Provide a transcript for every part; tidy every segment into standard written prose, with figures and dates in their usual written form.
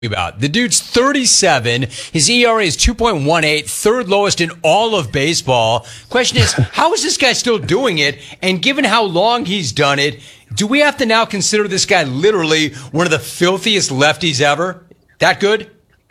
About. The dude's 37. His ERA is 2.18, third lowest in all of baseball. Question is, how is this guy still doing it? And given how long he's done it, do we have to now consider this guy literally one of the filthiest lefties ever? That good?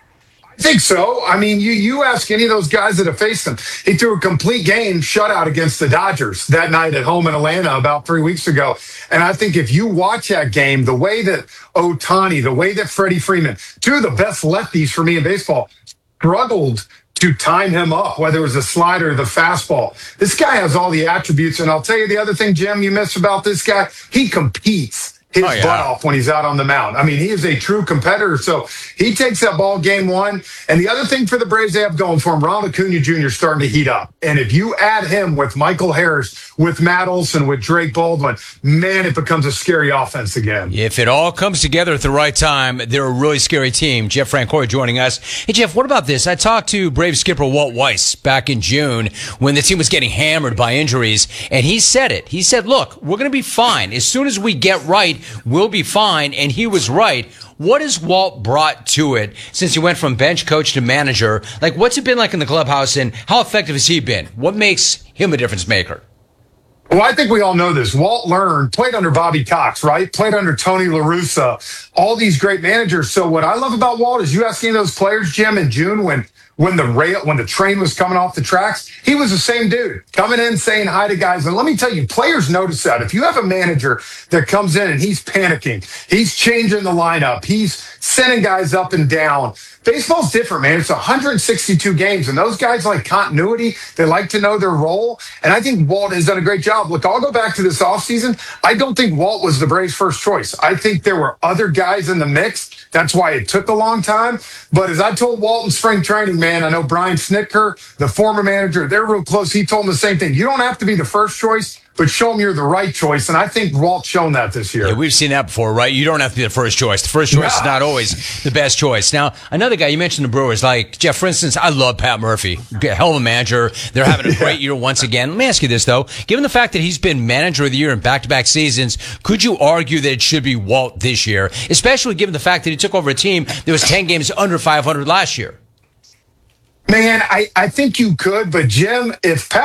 I think so. I mean, you ask any of those guys that have faced him. He threw a complete game shutout against the Dodgers that night at home in Atlanta about 3 weeks ago. And I think if you watch that game, the way that Ohtani, the way that Freddie Freeman, two of the best lefties for me in baseball, struggled to time him up, whether it was a slider or the fastball. This guy has all the attributes. And I'll tell you the other thing, Jim, you missed about this guy. He competes his butt off when he's out on the mound. I mean, he is a true competitor. So he takes that ball game one. And the other thing for the Braves they have going for him, Ronald Acuna Jr. is starting to heat up. And if you add him with Michael Harris, with Matt Olson, with Drake Baldwin, man, it becomes a scary offense again. If it all comes together at the right time, they're a really scary team. Jeff Francoeur joining us. Hey, Jeff, what about this? I talked to Braves skipper Walt Weiss back in June when the team was getting hammered by injuries, and he said it. He said, look, we're going to be fine. As soon as we get right, we'll be fine, and he was right. What has Walt brought to it since he went from bench coach to manager? Like, what's it been like in the clubhouse, and how effective has he been? What makes him a difference maker? Well, I think we all know this. Walt learned, played under Bobby Cox, right? Played under Tony La Russa, all these great managers. So what I love about Walt is you asking those players, Jim, in June when the train was coming off the tracks, he was the same dude coming in saying hi to guys. And let me tell you, players notice that. If you have a manager that comes in and he's panicking, he's changing the lineup, he's sending guys up and down. Baseball's different, man. It's 162 games, and those guys like continuity. They like to know their role, and I think Walt has done a great job. Look, I'll go back to this offseason. I don't think Walt was the Braves' first choice. I think there were other guys in the mix. That's why it took a long time. But as I told Walt in spring training, man, I know Brian Snitker, the former manager, they're real close. He told him the same thing. You don't have to be the first choice, but show them you're the right choice. And I think Walt's shown that this year. Yeah, we've seen that before, right? You don't have to be the first choice. The first choice is not always the best choice. Now, another guy, you mentioned the Brewers, like Jeff, for instance, I love Pat Murphy. Hell of a manager. They're having a great year once again. Let me ask you this, though. Given the fact that he's been manager of the year in back-to-back seasons, could you argue that it should be Walt this year, especially given the fact that he took over a team that was 10 games under 500 last year? Man, I think you could, but Jim, if Pat